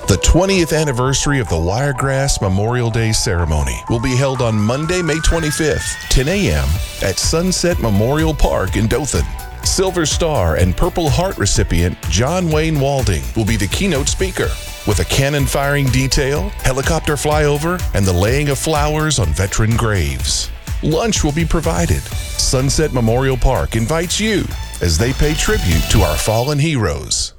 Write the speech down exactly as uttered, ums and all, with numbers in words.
The twentieth anniversary of the Wiregrass Memorial Day ceremony will be held on Monday, May twenty-fifth, ten a.m. at Sunset Memorial Park in Dothan. Silver Star and Purple Heart recipient John Wayne Walding will be the keynote speaker, with a cannon firing detail, helicopter flyover, and the laying of flowers on veteran graves. Lunch will be provided. Sunset Memorial Park invites you as they pay tribute to our fallen heroes.